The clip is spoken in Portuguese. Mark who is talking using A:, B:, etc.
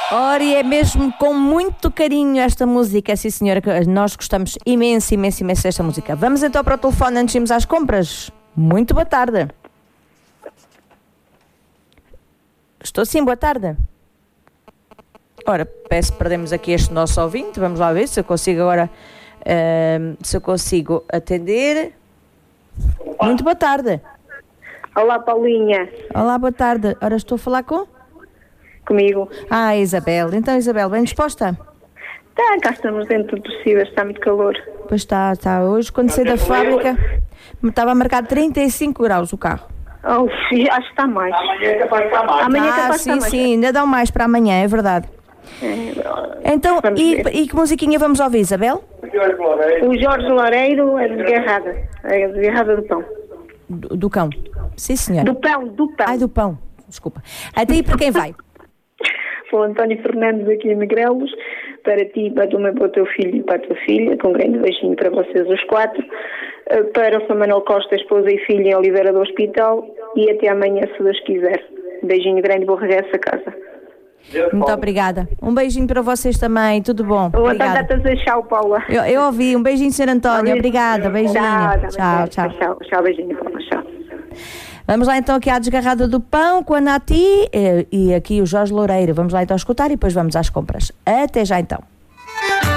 A: Ora, e é mesmo com muito carinho esta música, sim senhora, que nós gostamos imenso desta música. Vamos então para o telefone antes de irmos às compras. Muito boa tarde. Estou sim, boa tarde. Ora, peço que perdemos aqui este nosso ouvinte. Vamos lá ver se eu consigo agora, atender. Muito boa tarde.
B: Olá, Paulinha.
A: Olá, boa tarde. Ora, estou a falar com?
B: Comigo.
A: Ah, Isabel. Então, Isabel, bem disposta?
B: Tá, cá estamos dentro do possível, está muito calor.
A: Pois está. Hoje, quando saí da fábrica, me estava a marcar 35 graus o carro.
B: Oh, acho que está mais.
C: Amanhã é capaz de estar mais.
B: Amanhã é capaz de estar mais.
A: Sim, ainda dão mais para amanhã, é verdade. Então, e que musiquinha vamos ouvir, Isabel?
B: O Jorge Loureiro é desgarrada do pão.
A: Do cão. Sim, senhora.
B: Do pão.
A: Ai, do pão. Desculpa. Até aí para quem vai?
B: O António Fernandes aqui em Negrelos, para ti, para o teu filho e para a tua filha, com um grande beijinho para vocês os 4, para o São Manuel Costa, esposa e filha em Oliveira do Hospital, e até amanhã, se Deus quiser. Beijinho grande, bom regresso a casa.
A: Muito obrigada. Um beijinho para vocês também, tudo bom?
B: O António está a dizer tchau, Paula.
A: Eu ouvi, um beijinho, Sr. António, obrigada, beijinho.
B: Tchau, beijinho, Paula, tchau.
A: Vamos lá então aqui à desgarrada do pão com a Nati e aqui o Jorge Loureiro. Vamos lá então escutar e depois vamos às compras. Até já então.